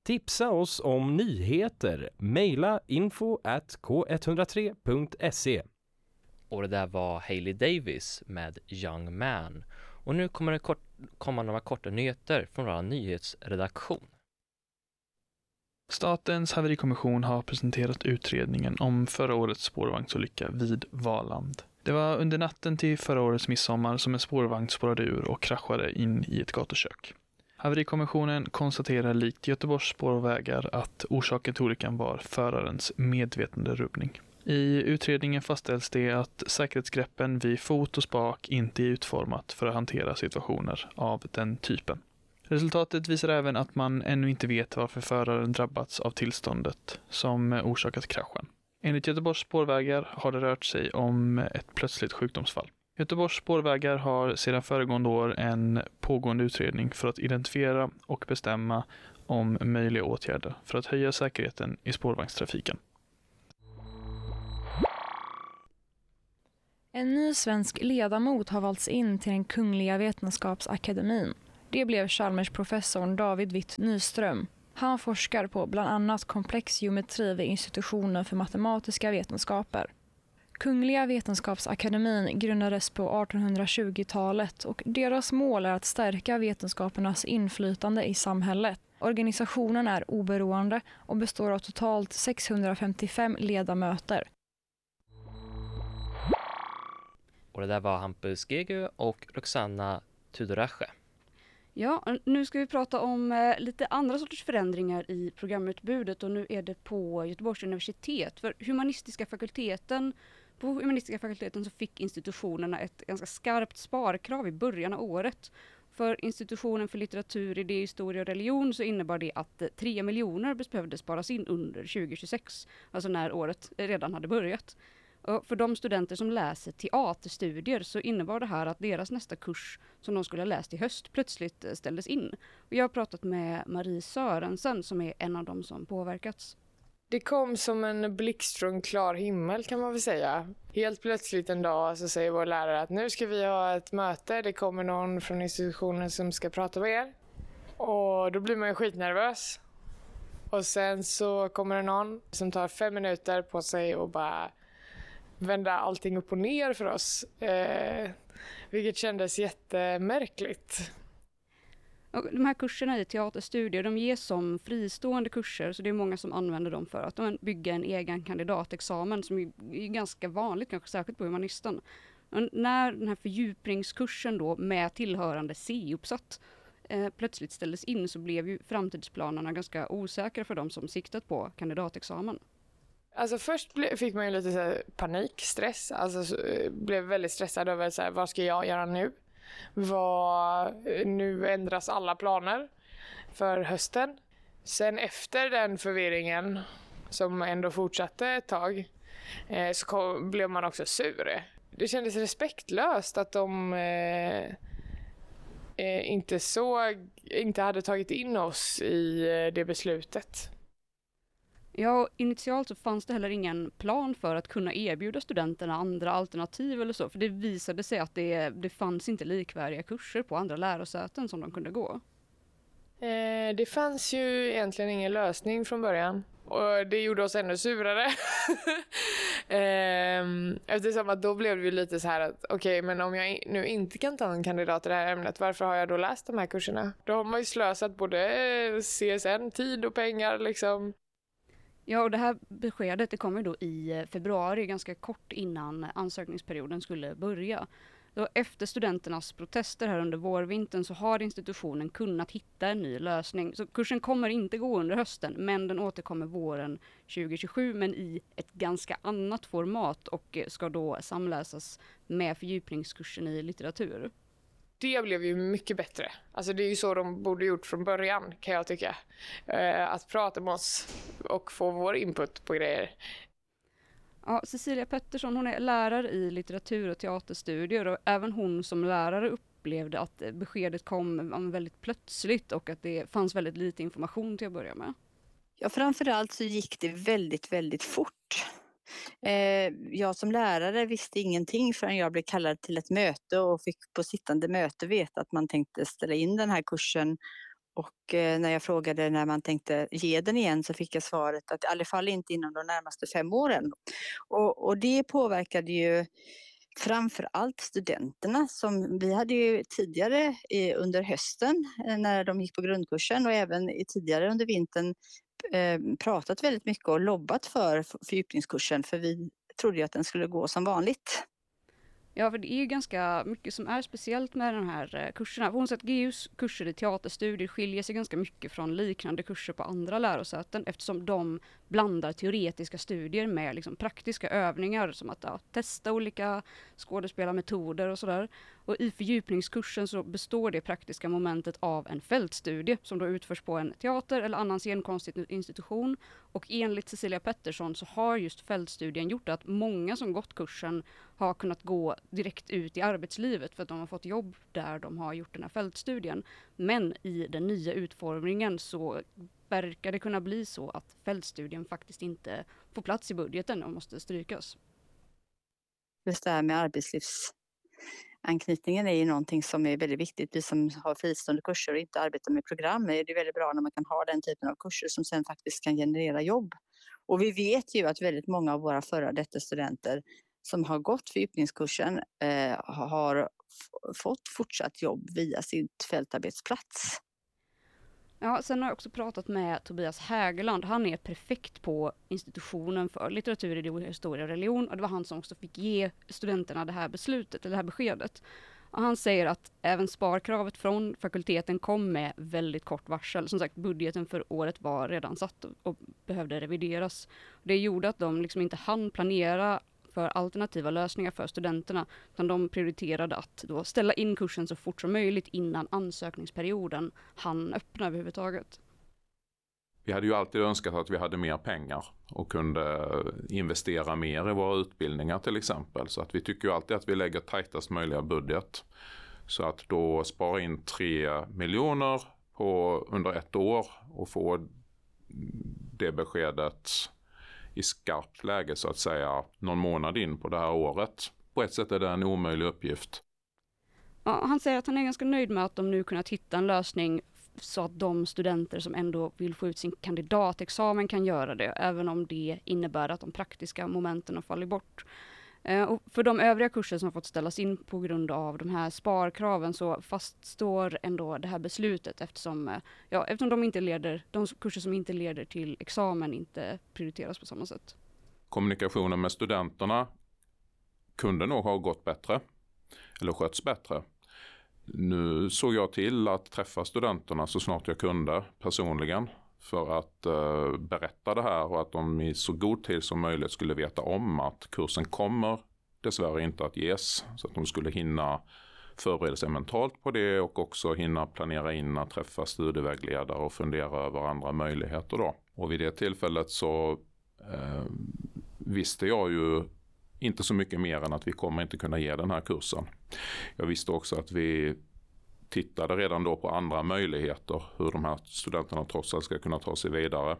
Tipsa oss om nyheter. Maila info@k103.se. Och det där var Hailey Davis med Young Man. Och nu kommer det komma några korta nyheter från vår nyhetsredaktion. Statens haverikommission har presenterat utredningen om förra årets spårvagnsolycka vid Valand. Det var under natten till förra årets midsommar som en spårvagn spårade ur och kraschade in i ett gatukök. Haverikommissionen konstaterar likt Göteborgs spårvägar att orsaken till olyckan var förarens medvetanderubbning. I utredningen fastställs det att säkerhetsgreppen vid fot och spak inte är utformat för att hantera situationer av den typen. Resultatet visar även att man ännu inte vet varför föraren drabbats av tillståndet som orsakat kraschen. Enligt Göteborgs spårvägar har det rört sig om ett plötsligt sjukdomsfall. Göteborgs spårvägar har sedan föregående år en pågående utredning för att identifiera och bestämma om möjliga åtgärder för att höja säkerheten i spårvagnstrafiken. En ny svensk ledamot har valts in till den Kungliga Vetenskapsakademin. Det blev Chalmers-professorn David Witt Nyström. Han forskar på bland annat komplex geometri vid institutionen för matematiska vetenskaper. Kungliga Vetenskapsakademin grundades på 1820-talet och deras mål är att stärka vetenskapernas inflytande i samhället. Organisationen är oberoende och består av totalt 655 ledamöter. Och det där var Hampus Gegu och Roxanna Tudorache. Ja, nu ska vi prata om lite andra sorters förändringar i programutbudet och nu är det på Göteborgs universitet. På humanistiska fakulteten så fick institutionerna ett ganska skarpt sparkrav i början av året. För institutionen för litteratur, idé, historia och religion så innebar det att 3 miljoner behövde sparas in under 2026, alltså när året redan hade börjat. Och för de studenter som läser teaterstudier så innebar det här att deras nästa kurs som de skulle ha läst i höst plötsligt ställdes in. Och jag har pratat med Marie Sörensen som är en av dem som påverkats. Det kom som en blixt från klar himmel kan man väl säga. Helt plötsligt en dag så säger vår lärare att nu ska vi ha ett möte. Det kommer någon från institutionen som ska prata med er. Och då blir man ju skitnervös. Och sen så kommer det någon som tar 5 minuter på sig och bara vända allting upp och ner för oss. Vilket kändes jättemärkligt. Och de här kurserna i teaterstudier de ges som fristående kurser så det är många som använder dem för att bygga en egen kandidatexamen som är ganska vanligt kanske särskilt på humanisten. Och när den här fördjupningskursen då med tillhörande C-uppsatt plötsligt ställdes in så blev ju framtidsplanerna ganska osäkra för de som siktat på kandidatexamen. Alltså först fick man ju lite så här panik, stress. Alltså blev väldigt stressad över så här, vad ska jag göra nu? Nu ändras alla planer för hösten. Sen efter den förvirringen som ändå fortsatte ett tag så blev man också sur. Det kändes respektlöst att de inte hade tagit in oss i det beslutet. Ja, initialt så fanns det heller ingen plan för att kunna erbjuda studenterna andra alternativ eller så. För det visade sig att det fanns inte likvärdiga kurser på andra lärosäten som de kunde gå. Det fanns ju egentligen ingen lösning från början. Och det gjorde oss ännu surare. Eftersom att då blev det ju lite så här att okej, men om jag nu inte kan ta en kandidat i det här ämnet, varför har jag då läst de här kurserna? Då har man ju slösat både CSN, tid och pengar liksom. Ja, och det här beskedet det kom ju då i februari, ganska kort innan ansökningsperioden skulle börja. Då efter studenternas protester här under vårvintern så har institutionen kunnat hitta en ny lösning. Så kursen kommer inte gå under hösten, men den återkommer våren 2027, men i ett ganska annat format och ska då samläsas med fördjupningskursen i litteratur. Det blev ju mycket bättre. Alltså det är ju så de borde gjort från början kan jag tycka. Att prata med oss och få vår input på grejer. Ja, Cecilia Pettersson hon är lärare i litteratur- och teaterstudier och även hon som lärare upplevde att beskedet kom väldigt plötsligt och att det fanns väldigt lite information till att börja med. Ja, framförallt så gick det väldigt, väldigt fort. Jag som lärare visste ingenting förrän jag blev kallad till ett möte och fick på sittande möte veta att man tänkte ställa in den här kursen Och när jag frågade när man tänkte ge den igen så fick jag svaret att i alla fall inte inom de närmaste 5 åren. Och det påverkade ju framför allt studenterna som vi hade ju tidigare under hösten när de gick på grundkursen och även tidigare under vintern pratat väldigt mycket och lobbat för fördjupningskursen för vi trodde ju att den skulle gå som vanligt. Ja, för det är ju ganska mycket som är speciellt med de här kurserna. På något sätt, GUs kurser i teaterstudier skiljer sig ganska mycket från liknande kurser på andra lärosäten eftersom de blandar teoretiska studier med liksom praktiska övningar som att testa olika skådespelarmetoder och sådär. Och i fördjupningskursen så består det praktiska momentet av en fältstudie som då utförs på en teater eller annan scenkonstinstitution. Och enligt Cecilia Pettersson så har just fältstudien gjort att många som gått kursen har kunnat gå direkt ut i arbetslivet för att de har fått jobb där de har gjort den här fältstudien. Men i den nya utformningen så verkar det kunna bli så att fältstudien faktiskt inte får plats i budgeten och måste strykas. Just det här med arbetslivsanknytningen är ju någonting som är väldigt viktigt. Vi som har fristående kurser och inte arbetar med program är det väldigt bra när man kan ha den typen av kurser som sen faktiskt kan generera jobb. Och vi vet ju att väldigt många av våra före detta studenter som har gått fördjupningskursen har fått fortsatt jobb via sin fältarbetsplats. Ja, sen har jag också pratat med Tobias Hägerland. Han är prefekt på institutionen för litteratur, ideologi, historia och religion. Och det var han som också fick ge studenterna det här beslutet, eller det här beskedet. Och han säger att även sparkravet från fakulteten kom med väldigt kort varsel. Som sagt, budgeten för året var redan satt och behövde revideras. Det gjorde att de liksom inte hann planera för alternativa lösningar för studenterna, utan de prioriterade att då ställa in kursen så fort som möjligt innan ansökningsperioden hann öppna överhuvudtaget. Vi hade ju alltid önskat att vi hade mer pengar och kunde investera mer i våra utbildningar till exempel. Så att vi tycker ju alltid att vi lägger tajtast möjliga budget. Så att då spara in 3 miljoner under ett år och få det beskedet i skarpt läge så att säga någon månad in på det här året. På ett sätt är det en omöjlig uppgift. Ja, han säger att han är ganska nöjd med att de nu kunnat hitta en lösning så att de studenter som ändå vill få ut sin kandidatexamen kan göra det, även om det innebär att de praktiska momenten har fallit bort. Och för de övriga kurser som har fått ställas in på grund av de här sparkraven så faststår ändå det här beslutet eftersom de kurser som inte leder till examen inte prioriteras på samma sätt. Kommunikationen med studenterna kunde nog ha gått bättre eller skötts bättre. Nu såg jag till att träffa studenterna så snart jag kunde personligen för att berätta det här och att de i så god tid som möjligt skulle veta om att kursen kommer dessvärre inte att ges. Så att de skulle hinna förbereda sig mentalt på det och också hinna planera in att träffa studievägledare och fundera över andra möjligheter då. Och vid det tillfället så visste jag ju inte så mycket mer än att vi kommer inte kunna ge den här kursen. Jag visste också att vi tittade redan då på andra möjligheter hur de här studenterna trots allt ska kunna ta sig vidare.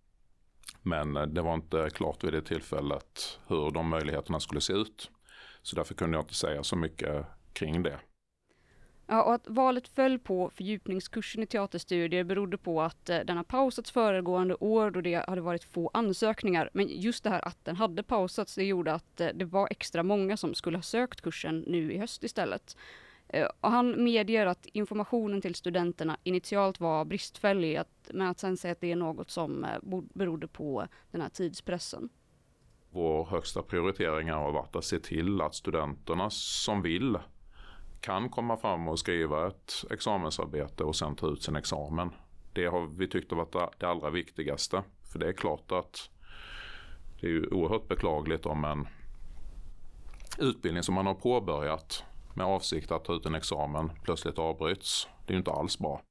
Men det var inte klart vid det tillfället hur de möjligheterna skulle se ut. Så därför kunde jag inte säga så mycket kring det. Ja, och att valet föll på fördjupningskursen i teaterstudier berodde på att den har pausats föregående år då det hade varit få ansökningar. Men just det här att den hade pausats det gjorde att det var extra många som skulle ha sökt kursen nu i höst istället. Och han medger att informationen till studenterna initialt var bristfällig men att sen säga att det är något som berodde på den här tidspressen. Vår högsta prioritering har varit att se till att studenterna som vill kan komma fram och skriva ett examensarbete och sen ta ut sin examen. Det har vi tyckt har varit det allra viktigaste. För det är klart att det är ju oerhört beklagligt om en utbildning som man har påbörjat med avsikt att ta ut en examen plötsligt avbryts. Det är ju inte alls bra.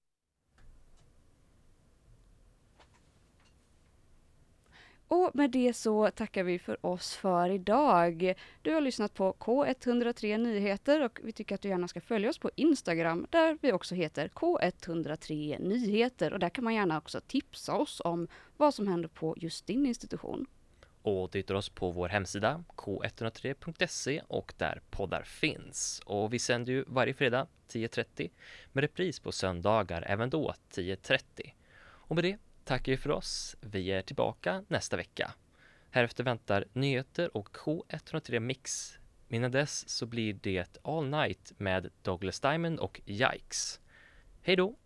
Och med det så tackar vi för oss för idag. Du har lyssnat på K103 Nyheter och vi tycker att du gärna ska följa oss på Instagram där vi också heter K103 Nyheter och där kan man gärna också tipsa oss om vad som händer på just din institution. Och du hittar oss på vår hemsida k103.se och där poddar finns. Och vi sänder ju varje fredag 10.30 med repris på söndagar även då 10.30. Och med det tackar vi för oss. Vi är tillbaka nästa vecka. Härefter väntar nyheter och K103 Mix. Innan dess så blir det All Night med Douglas Diamond och Yikes. Hej då!